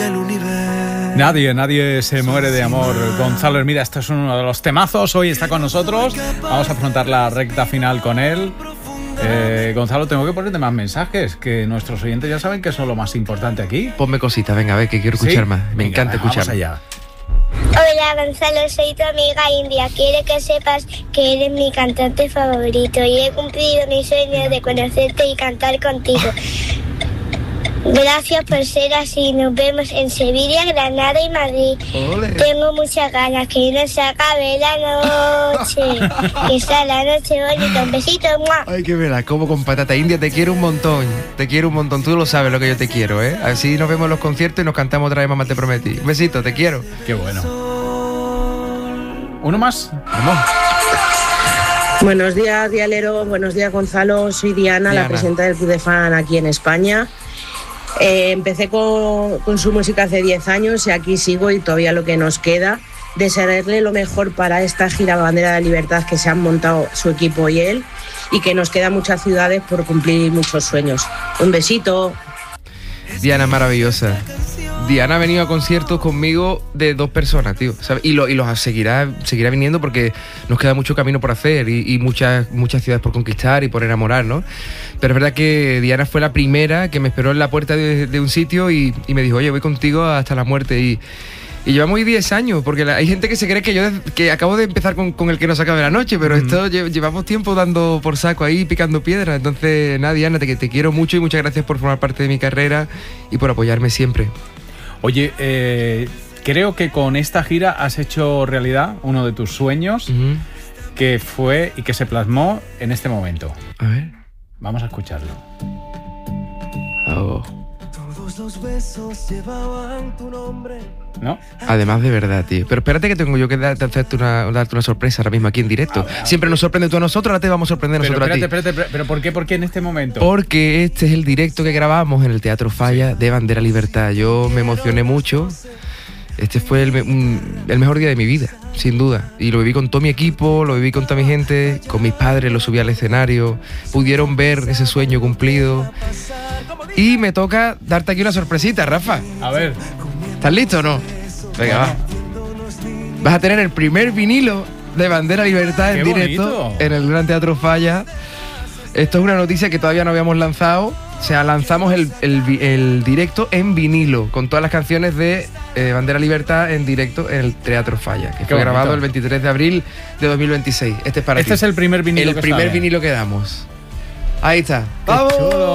del universo. Nadie se muere de amor. Gonzalo Hermida, este es uno de los temazos. Hoy está con nosotros. Vamos a afrontar la recta final con él. Gonzalo, tengo que ponerte más mensajes, que nuestros oyentes ya saben que eso es lo más importante aquí. Ponme cositas, venga, a ver, que quiero escuchar más. Me encanta escuchar. Vamos allá. Hola Gonzalo, soy tu amiga India. Quiero que sepas que eres mi cantante favorito y he cumplido mi sueño de conocerte y cantar contigo. Gracias por ser así. Nos vemos en Sevilla, Granada y Madrid. Ole. Tengo muchas ganas que no se acabe la noche. Que sea la noche bonita. Un besito. ¡Mua! Ay, qué verás, como con patata. India, te quiero un montón. Te quiero un montón. Tú lo sabes lo que yo te quiero, ¿eh? Así nos vemos en los conciertos y nos cantamos otra vez, mamá, te prometí. Un besito, te quiero. Qué bueno. ¿Uno más? Vamos. Buenos días, Dialero. Buenos días, Gonzalo. Soy Diana, la presidenta del Club de Fan aquí en España. Empecé con su música hace 10 años y aquí sigo y todavía lo que nos queda. Desearle lo mejor para esta gira Bandera de Libertad que se han montado su equipo y él, y que nos quedan muchas ciudades por cumplir muchos sueños. Un besito. Diana, maravillosa. Diana ha venido a conciertos conmigo de 2 personas, tío, ¿sabes? Y los seguirá viniendo porque nos queda mucho camino por hacer y muchas ciudades por conquistar y por enamorar, ¿no? Pero es verdad que Diana fue la primera que me esperó en la puerta de un sitio y me dijo, oye, voy contigo hasta la muerte. Y llevamos 10 años, porque hay gente que se cree que acabo de empezar con el que nos acabe la noche, pero esto llevamos tiempo dando por saco ahí, picando piedra. Entonces, nada, Diana, te quiero mucho y muchas gracias por formar parte de mi carrera y por apoyarme siempre. Oye, creo que con esta gira has hecho realidad uno de tus sueños, que fue y que se plasmó en este momento. A ver. Vamos a escucharlo. Oh. Todos los besos llevaban tu nombre. ¿No? Además, de verdad, tío. Pero espérate que tengo yo que darte una sorpresa ahora mismo aquí en directo. Siempre nos sorprende tú a nosotros, ahora te vamos a sorprender nosotros a ti. Espérate, ¿pero por qué? ¿Por qué en este momento? Porque este es el directo que grabamos en el Teatro Falla de Bandera Libertad. Yo me emocioné mucho. Este fue el mejor día de mi vida, sin duda. Y lo viví con todo mi equipo, lo viví con toda mi gente, con mis padres, lo subí al escenario. Pudieron ver ese sueño cumplido. Y me toca darte aquí una sorpresita, Rafa. A ver. ¿Estás listo o no? Venga, va. Vas a tener el primer vinilo de Bandera Libertad en directo en el Gran Teatro Falla. Esto es una noticia que todavía no habíamos lanzado. O sea, lanzamos el directo en vinilo, con todas las canciones de Bandera Libertad en directo en el Teatro Falla, que fue grabado el 23 de abril de 2026. Este es para ti. Este es el primer vinilo vinilo que damos. Ahí está. ¡Vamos!